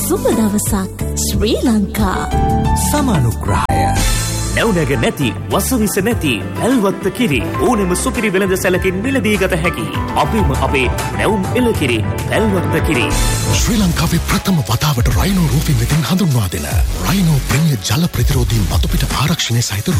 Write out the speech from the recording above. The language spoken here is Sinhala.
සුබ දවසක් ශ්‍රී ලංකා. සමානුග්‍රහය නැවුනග නැති වසවිස නැති වැල්වත්ත කිරි ඕනෙම සුකිරි වෙළඳ සැලකින් මිලදී ගත හැකි අපිම අපේ නැවුම් එළකිරි වැල්වත්ත කිරි. ශ්‍රී ලංකාවේ ප්‍රථම වතාවට රයිනෝ රූපින් වෙතින් හඳුන්වා දෙන රයිනෝ ප්‍රීමියර් ජල ප්‍රතිරෝධී මතුපිට ආරක්ෂණය සහිත